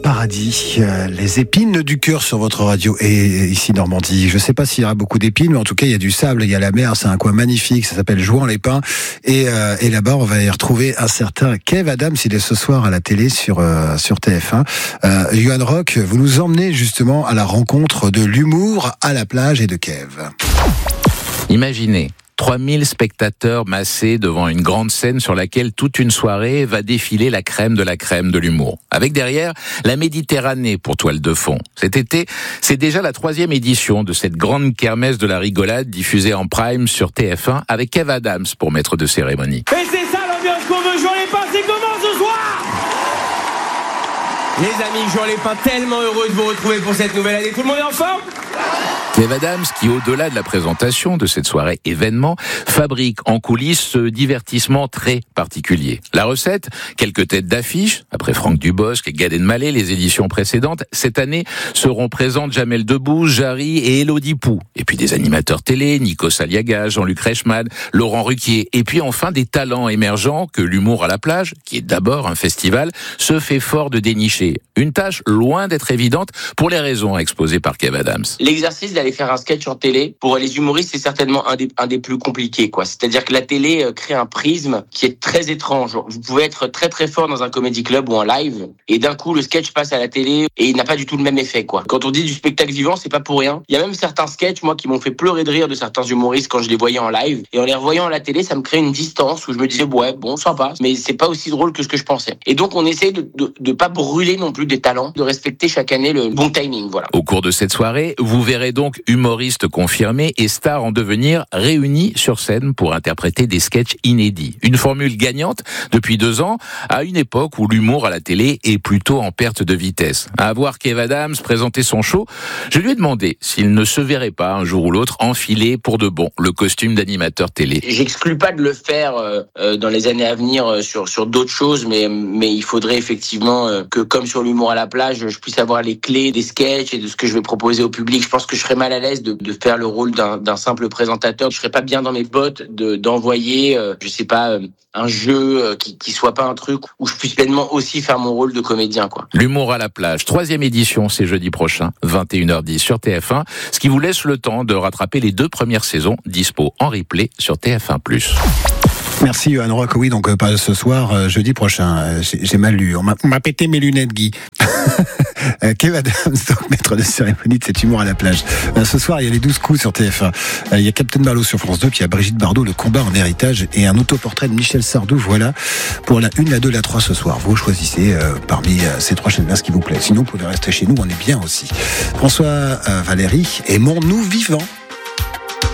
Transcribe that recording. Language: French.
Paradis, les épines du cœur sur votre radio et ici Normandie. Je ne sais pas s'il y aura beaucoup d'épines, mais en tout cas il y a du sable, il y a la mer, c'est un coin magnifique, ça s'appelle Jouan-les-Pins et là-bas on va y retrouver un certain Kev Adams, il est ce soir à la télé sur TF1. Johan Rock, vous nous emmenez justement à la rencontre de l'humour à la plage et de Kev. Imaginez 3000 spectateurs massés devant une grande scène sur laquelle toute une soirée va défiler la crème de l'humour. Avec derrière la Méditerranée pour toile de fond. Cet été, c'est déjà la 3e édition de cette grande kermesse de la rigolade diffusée en prime sur TF1 avec Kev Adams pour maître de cérémonie. Et c'est ça l'ambiance qu'on veut, Jouan-les-Pins, c'est comment ce soir ? Les amis, Jouan-les-Pins, tellement heureux de vous retrouver pour cette nouvelle année. Tout le monde est en forme ? Kev Adams, qui au-delà de la présentation de cette soirée événement, fabrique en coulisses ce divertissement très particulier. La recette, quelques têtes d'affiche, après Franck Dubosc et Gad Elmaleh, les éditions précédentes, cette année seront présentes Jamel Debbouze, Jarry et Élodie Pou. Et puis des animateurs télé, Nikos Aliaga, Jean-Luc Reichmann, Laurent Ruquier. Et puis enfin des talents émergents que l'humour à la plage, qui est d'abord un festival, se fait fort de dénicher. Une tâche loin d'être évidente pour les raisons exposées par Kev Adams. L'exercice d'aller faire un sketch en télé, pour les humoristes, c'est certainement un des plus compliqués, quoi. C'est-à-dire que la télé crée un prisme qui est très étrange. Vous pouvez être très très fort dans un comedy club ou en live, et d'un coup, le sketch passe à la télé et il n'a pas du tout le même effet, quoi. Quand on dit du spectacle vivant, c'est pas pour rien. Il y a même certains sketchs, moi, qui m'ont fait pleurer de rire de certains humoristes quand je les voyais en live. Et en les revoyant à la télé, ça me crée une distance où je me disais, ouais, bon, sympa, mais c'est pas aussi drôle que ce que je pensais. Et donc, on essaie de pas brûler non plus des talents, de respecter chaque année le bon timing, voilà. Au cours de cette soirée, vous verrez donc humoristes confirmés et stars en devenir réunis sur scène pour interpréter des sketchs inédits. Une formule gagnante depuis 2 ans, à une époque où l'humour à la télé est plutôt en perte de vitesse. À voir Kev Adams présenter son show, je lui ai demandé s'il ne se verrait pas un jour ou l'autre enfiler pour de bon le costume d'animateur télé. J'exclus pas de le faire dans les années à venir sur d'autres choses, mais il faudrait effectivement que, comme sur l'humour à la plage, je puisse avoir les clés des sketchs et de ce que je vais proposer au public. Je pense que je serais mal à l'aise de faire le rôle d'un simple présentateur. Je serais pas bien dans mes bottes d'envoyer, je sais pas, un jeu qui soit pas un truc où je puisse pleinement aussi faire mon rôle de comédien, quoi. L'humour à la plage, 3e édition, c'est jeudi prochain, 21h10 sur TF1, ce qui vous laisse le temps de rattraper les 2 premières saisons, dispo en replay sur TF1+. Merci Johan Rock. Oui, donc pas ce soir, jeudi prochain. J'ai mal lu. On m'a pété mes lunettes, Guy. Kev Adams, donc maître de cérémonie de cet humour à la plage. Ce soir, il y a les 12 coups sur TF1. Il y a Captain Marlowe sur France 2, puis il y a Brigitte Bardot, le combat en héritage, et un autoportrait de Michel Sardou. Voilà pour la 1, la 2, la 3 ce soir. Vous choisissez parmi ces 3 chaînes-là ce qui vous plaît. Sinon, vous pouvez rester chez nous, on est bien aussi. François Valéry, aimons-nous vivants.